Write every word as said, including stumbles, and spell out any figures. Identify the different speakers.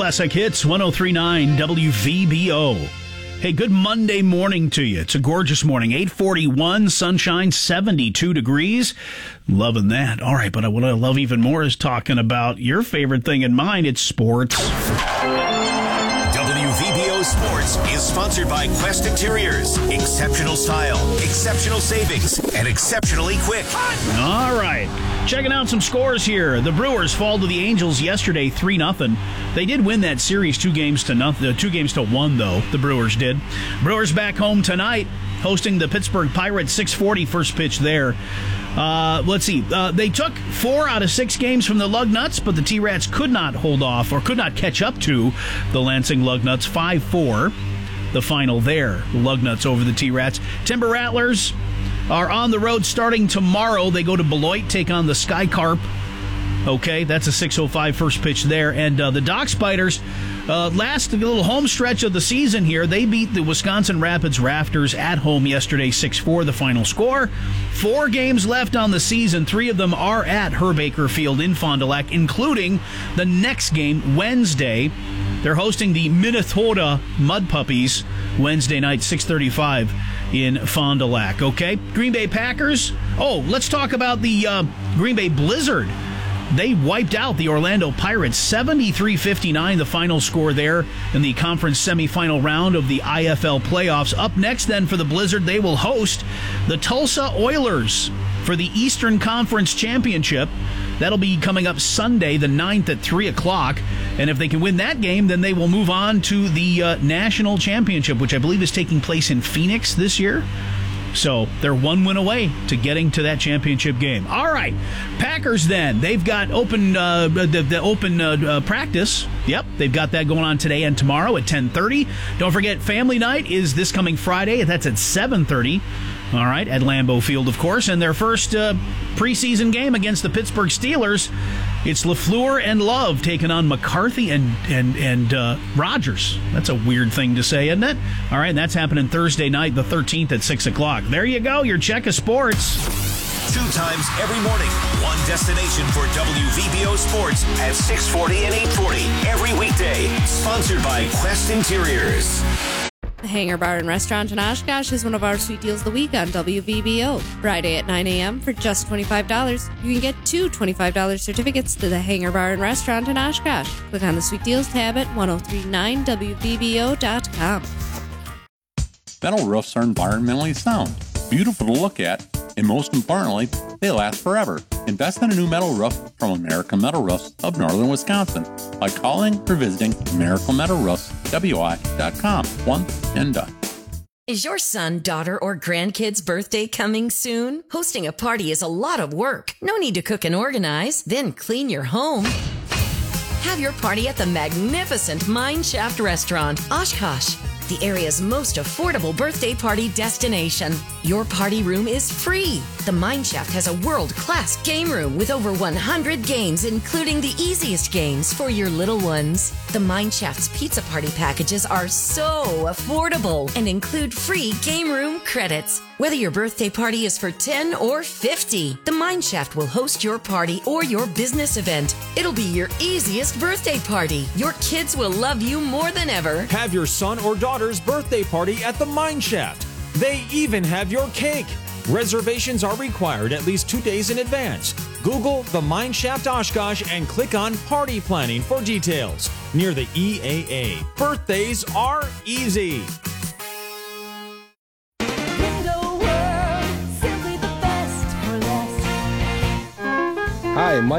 Speaker 1: Classic Hits, one oh three point nine W V B O. Hey, good Monday morning to you. It's a gorgeous morning. eight forty-one, sunshine, seventy-two degrees. Loving that. All right, but what I love even more is talking about your favorite thing in mine. It's sports.
Speaker 2: W V B O Sports is sponsored by Quest Interiors. Exceptional style, exceptional savings, and exceptionally quick.
Speaker 1: All right. Checking out some scores here. The Brewers fall to the Angels yesterday, three nothing. They did win that series two games to nothing, two games to one, though. The Brewers did. Brewers back home tonight, hosting the Pittsburgh Pirates, six forty first pitch there. Uh, let's see. Uh, they took four out of six games from the Lugnuts, but the T-Rats could not hold off or could not catch up to the Lansing Lugnuts. five four, the final there. The Lugnuts over the T-Rats. Timber Rattlers are on the road starting tomorrow. They go to Beloit, take on the Sky Carp. Okay, that's a six oh five first pitch there. And uh, the Dock Spiders, uh, last little home stretch of the season here, they beat the Wisconsin Rapids Rafters at home yesterday, six four, the final score. Four games left on the season. Three of them are at Herb Baker Field in Fond du Lac, including the next game Wednesday. They're hosting the Minnesota Mud Puppies Wednesday night, six thirty-five in Fond du Lac. Okay, Green Bay Packers. Oh, let's talk about the uh, Green Bay Blizzard. They wiped out the Orlando Pirates, seventy-three fifty-nine, the final score there in the conference semifinal round of the I F L playoffs. Up next then for the Blizzard, they will host the Tulsa Oilers for the Eastern Conference Championship. That'll be coming up Sunday, the ninth at three o'clock. And if they can win that game, then they will move on to the uh, National Championship, which I believe is taking place in Phoenix this year. So they're one win away to getting to that championship game. All right, Packers then. They've got open uh, the, the open uh, uh, practice. Yep, they've got that going on today and tomorrow at ten thirty. Don't forget, Family Night is this coming Friday. That's at seven thirty. All right, at Lambeau Field, of course. And their first uh, preseason game against the Pittsburgh Steelers, it's LaFleur and Love taking on McCarthy and and and uh, Rodgers. That's a weird thing to say, isn't it? All right, that's happening Thursday night, the thirteenth at six o'clock. There you go, your check of sports.
Speaker 2: Two times every morning, one destination for W V B O Sports at six forty and eight forty every weekday. Sponsored by Quest Interiors.
Speaker 3: The Hangar Bar and Restaurant in Oshkosh is one of our sweet deals of the week on W V B O. Friday at nine a.m. for just twenty-five dollars, you can get two twenty-five dollars certificates to the Hangar Bar and Restaurant in Oshkosh. Click on the Sweet Deals tab at ten thirty-nine W V B O dot com.
Speaker 4: Metal roofs are environmentally sound, beautiful to look at, and most importantly, they last forever. Invest in a new metal roof from American Metal Roofs of Northern Wisconsin by calling or visiting American Metal Roofs W I dot com. One and done.
Speaker 5: Is your son, daughter, or grandkid's birthday coming soon? Hosting a party is a lot of work. No need to cook and organize, then clean your home. Have your party at the magnificent Mine Shaft Restaurant, Oshkosh, the area's most affordable birthday party destination. Your party room is free. The Mine Shaft has a world-class game room with over one hundred games, including the easiest games for your little ones. The Mine Shaft's pizza party packages are so affordable and include free game room credits. Whether your birthday party is for ten or fifty, the Mine Shaft will host your party or your business event. It'll be your easiest birthday party. Your kids will love you more than ever.
Speaker 6: Have your son or daughter's birthday party at the Mine Shaft. They even have your cake. Reservations are required at least two days in advance. Google the Mine Shaft Oshkosh and click on Party Planning for details. Near the E A A. Birthdays are easy.
Speaker 7: Hi, Mike.